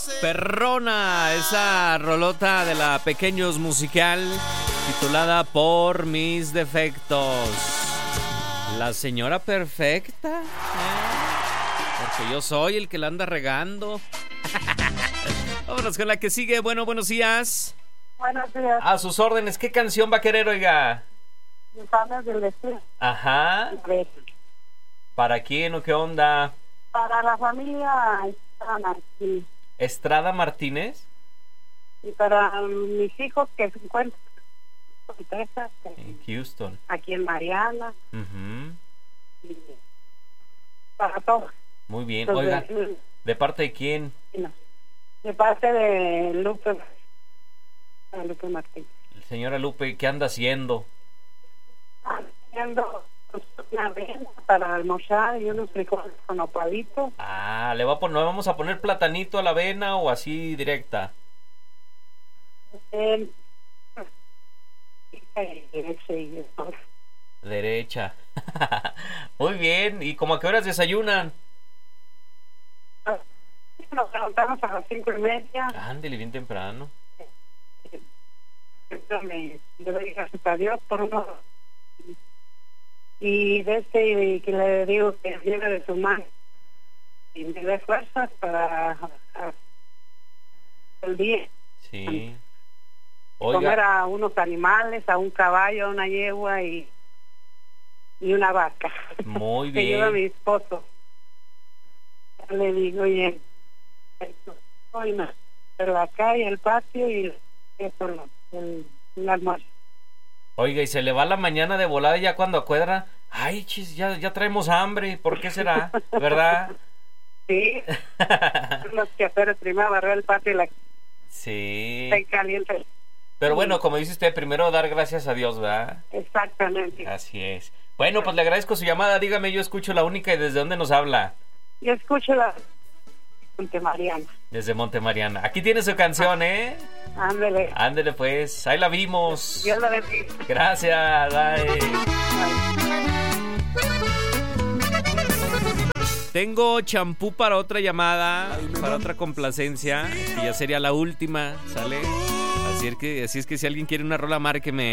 Perrona, esa rolota de la Pequeños Musical, titulada Por Mis Defectos. La señora perfecta, porque yo soy el que la anda regando. Vámonos con la que sigue. Bueno, buenos días. Buenos días. A sus órdenes, ¿qué canción va a querer, oiga? Infames del destino. Ajá. ¿Para quién o qué onda? Para la familia Estrada Martínez. ¿Estrada Martínez? Y para mis hijos que se encuentran en Houston. Aquí en Mariana. Uh-huh. Y para todos. Muy bien. Oiga, ¿de parte de quién? De parte de Lupe Martínez. Señora Lupe, ¿qué anda haciendo? Haciendo una avena para almorzar y unos frijoles con nopalitos. Ah, ¿le vamos a poner platanito a la avena o así directa? Derecha. Muy bien. ¿Y como a qué horas desayunan? Nos levantamos a las 5:30. Ándele, bien temprano. Le doy gracias a Dios por uno. Y y que le digo que lleve de su mano y me dé fuerzas para el día. Sí. Comer a unos animales, a un caballo, a una yegua y una vaca. Muy bien. Que lleva a mi esposo. Le digo, oye, pero la calle, el patio y eso, el almuerzo. Oiga, y se le va la mañana de volada ya cuando acuerda. Ay, chis, ya traemos hambre. ¿Por qué será? ¿Verdad? Sí. Los quehaceres primero barrer el patio y la... Sí. Está caliente. Pero bueno, como dice usted, primero dar gracias a Dios, ¿verdad? Exactamente. Así es. Bueno, pues le agradezco su llamada. Dígame, yo escucho la única y ¿desde dónde nos habla? Yo escucho la Monte Mariana. Desde Monte Mariana. Aquí tiene su canción, ¿eh? Ándele. Ándele, pues. Ahí la vimos. Dios la bendiga. Gracias. Bye. Tengo champú para otra llamada, para otra complacencia, que ya sería la última, ¿sale? Así es que si alguien quiere una rola, márqueme.